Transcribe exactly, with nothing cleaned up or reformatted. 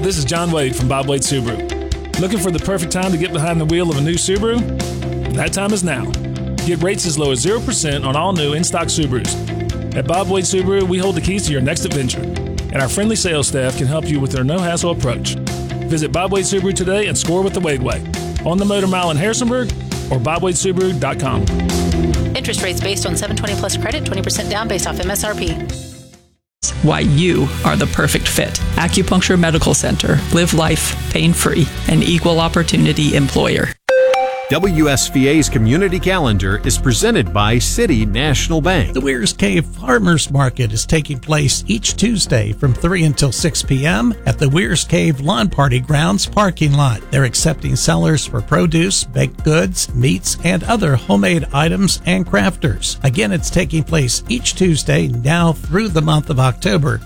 this is John Wade from Bob Wade Subaru. Looking for the perfect time to get behind the wheel of a new Subaru? That time is now. Get rates as low as zero percent on all new in-stock Subarus. At Bob Wade Subaru, we hold the keys to your next adventure, and our friendly sales staff can help you with their no-hassle approach. Visit Bob Wade Subaru today and score with the Wade Way. On the Motor Mile in Harrisonburg or bob wade subaru dot com. Interest rates based on seven twenty plus credit, twenty percent down based off M S R P. Why you are the perfect fit. Acupuncture Medical Center. Live life pain-free. An equal opportunity employer. W S V A's Community Calendar is presented by City National Bank. The Weir's Cave Farmers Market is taking place each Tuesday from three until six p.m. at the Weir's Cave Lawn Party Grounds parking lot. They're accepting sellers for produce, baked goods, meats, and other homemade items and crafters. Again, it's taking place each Tuesday now through the month of October.